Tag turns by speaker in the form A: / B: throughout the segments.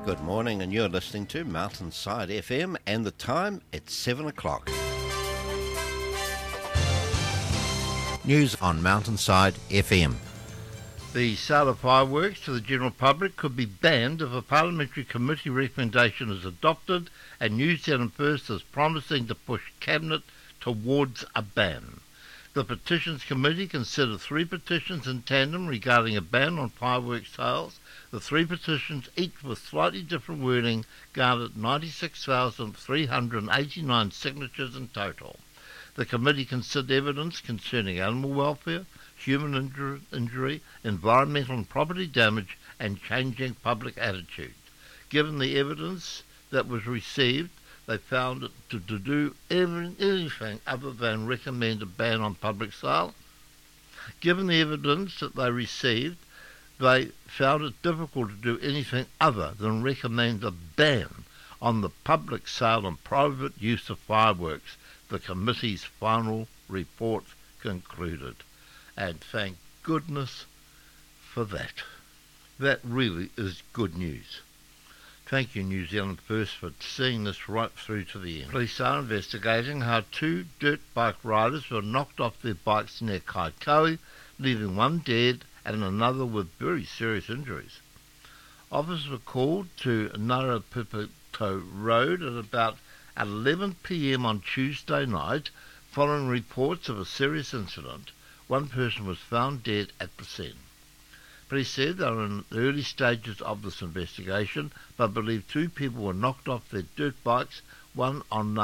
A: Good morning, and you're listening to Mountainside FM, and the time, it's 7 o'clock. News on Mountainside FM.
B: The sale of fireworks to the general public could be banned if a parliamentary committee recommendation is adopted, and New Zealand First is promising to push Cabinet towards a ban. The Petitions Committee considered 3 petitions in tandem regarding a ban on fireworks sales. The 3 petitions, each with slightly different wording, garnered 96,389 signatures in total. The committee considered evidence concerning animal welfare, human injury, environmental and property damage, and changing public attitude. Given the evidence that was received, they found it to do anything other than recommend a ban on public sale. Given the evidence that they received, they found it difficult to do anything other than recommend a ban on the public sale and private use of fireworks, the committee's final report concluded. And thank goodness for that. That really is good news. Thank you, New Zealand First, for seeing this right through to the end. Police are investigating how 2 dirt bike riders were knocked off their bikes near Kaikoui, leaving one dead and another with very serious injuries. Officers were called to Narapipito Road at about 11 p.m. on Tuesday night, following reports of a serious incident. One person was found dead at the scene. Police said they were in the early stages of this investigation, but believe 2 people were knocked off their dirt bikes, one on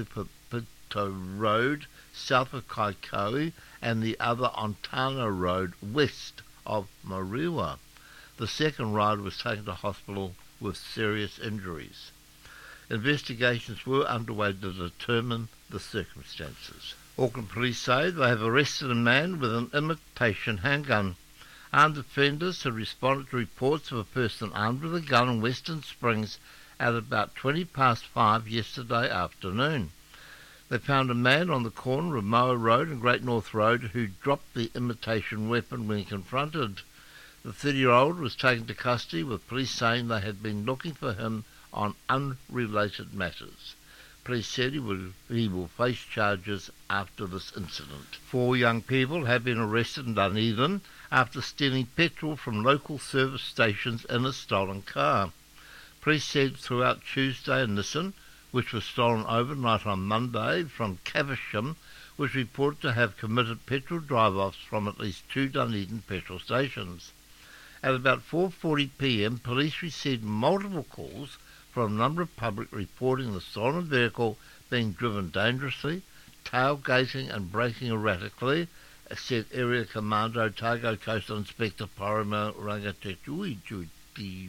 B: Narapipito Road, south of Kaikoui, and the other on Tana Road, west of Mariwa. The second rider was taken to hospital with serious injuries. Investigations were underway to determine the circumstances. Auckland Police say they have arrested a man with an imitation handgun. Armed offenders had responded to reports of a person armed with a gun in Western Springs at about 5:20 yesterday afternoon. They found a man on the corner of Moa Road and Great North Road who dropped the imitation weapon when confronted. The 30-year-old was taken to custody, with police saying they had been looking for him on unrelated matters. Police said he will face charges after this incident. 4 young people have been arrested in Dunedin after stealing petrol from local service stations in a stolen car. Police said throughout Tuesday a Nissan, which was stolen overnight on Monday from Caversham, was reported to have committed petrol drive-offs from at least 2 Dunedin petrol stations. At about 4:40 p.m, police received multiple calls from a number of public reporting the stolen vehicle being driven dangerously, tailgating and braking erratically, said Area Commander Otago Coastal Inspector Parima Rangatetui. Should we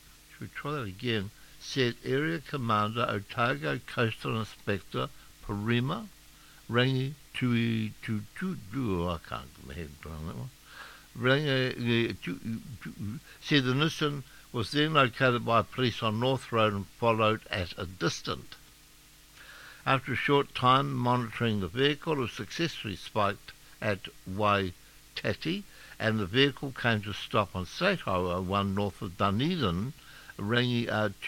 B: try that again? Said Area Commander Otago Coastal Inspector Parima Rangatetui. I can't get my head around that one. Said the Nissan was then located by police on North Road and followed at a distance. After a short time monitoring the vehicle, it was successfully spiked at Waitati, and the vehicle came to a stop on State Highway 1 north of Dunedin. Rangi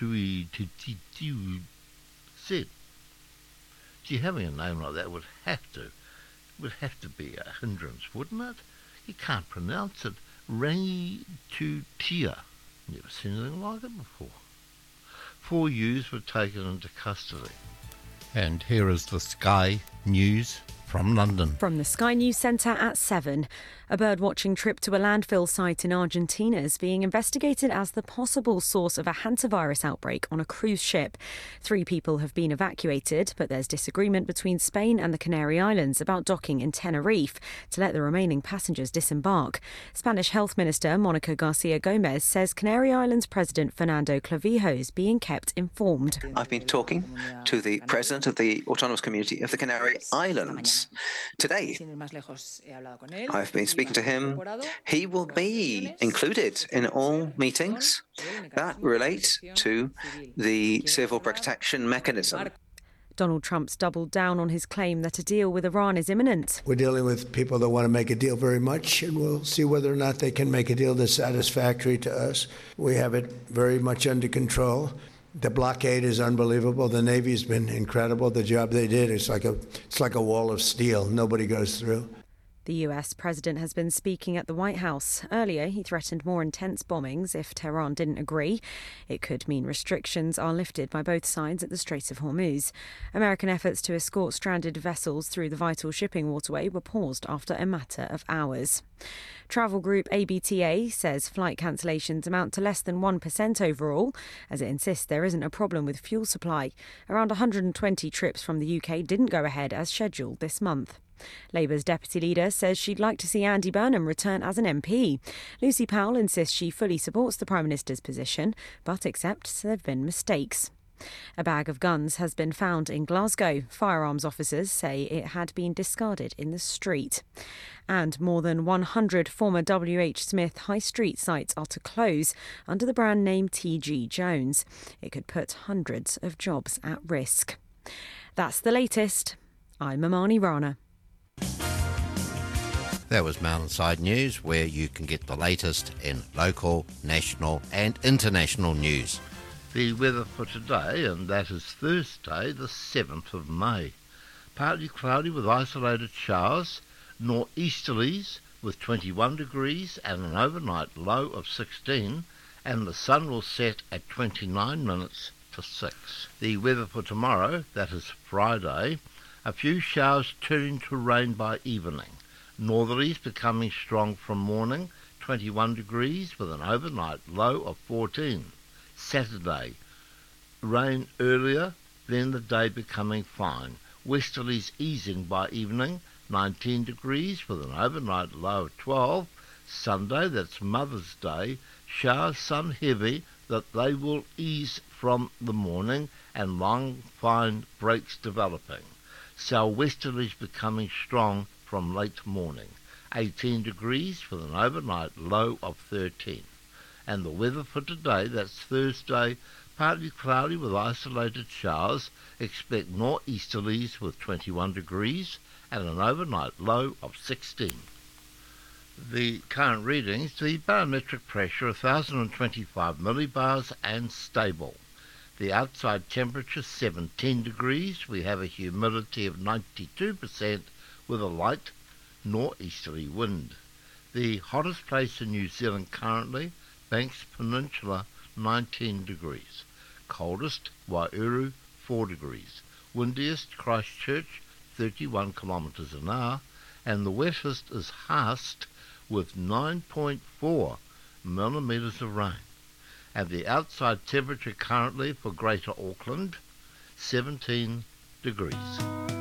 B: said, "Gee, having a name like that would have to be a hindrance, wouldn't it? You can't pronounce it. Rangi Tutia. Never seen anything like it before." 4 youths were taken into custody. And here is the Sky News from London.
C: From the Sky News Centre at 7. A bird-watching trip to a landfill site in Argentina is being investigated as the possible source of a hantavirus outbreak on a cruise ship. 3 people have been evacuated, but there's disagreement between Spain and the Canary Islands about docking in Tenerife to let the remaining passengers disembark. Spanish Health Minister Monica Garcia Gomez says Canary Islands President Fernando Clavijo is being kept informed.
D: I've been talking to the President of the Autonomous Community of the Canary Islands today. I've been speaking to him. He will be included in all meetings that relate to the civil protection mechanism.
C: Donald Trump's doubled down on his claim that a deal with Iran is imminent.
E: We're dealing with people that want to make a deal very much, and we'll see whether or not they can make a deal that's satisfactory to us. We have it very much under control. The blockade is unbelievable. The Navy's been incredible. The job they did, it's like a wall of steel. Nobody goes through.
C: The US president has been speaking at the White House. Earlier, he threatened more intense bombings if Tehran didn't agree. It could mean restrictions are lifted by both sides at the Strait of Hormuz. American efforts to escort stranded vessels through the vital shipping waterway were paused after a matter of hours. Travel group ABTA says flight cancellations amount to less than 1% overall, as it insists there isn't a problem with fuel supply. Around 120 trips from the UK didn't go ahead as scheduled this month. Labour's deputy leader says she'd like to see Andy Burnham return as an MP. Lucy Powell insists she fully supports the Prime Minister's position, but accepts there have been mistakes. A bag of guns has been found in Glasgow. Firearms officers say it had been discarded in the street. And more than 100 former WH Smith High Street sites are to close under the brand name TG Jones. It could put hundreds of jobs at risk. That's the latest. I'm Amani Rana.
A: That was Mountainside News, where you can get the latest in local, national and international news.
B: The weather for today, and that is Thursday, the 7th of May. Partly cloudy with isolated showers, nor'easterlies with 21 degrees and an overnight low of 16, and the sun will set at 29 minutes to 6. The weather for tomorrow, that is Friday, a few showers turning to rain by evening. Northerlies becoming strong from morning, 21 degrees with an overnight low of 14. Saturday, rain earlier, then the day becoming fine. Westerlies easing by evening, 19 degrees with an overnight low of 12. Sunday, that's Mother's Day, showers sun heavy that they will ease from the morning and long fine breaks developing. Southwesterlies becoming strong from late morning, 18 degrees with an overnight low of 13. And the weather for today, that's Thursday, partly cloudy with isolated showers, expect nor'easterlies with 21 degrees and an overnight low of 16. The current readings, the barometric pressure 1025 millibars and stable. The outside temperature 17 degrees. We have a humidity of 92% with a light nor'easterly wind. The hottest place in New Zealand currently, Banks Peninsula, 19 degrees. Coldest, Wairau, 4 degrees. Windiest, Christchurch, 31 kilometres an hour. And the wettest is Haast with 9.4 millimetres of rain. And the outside temperature currently for Greater Auckland, 17 degrees.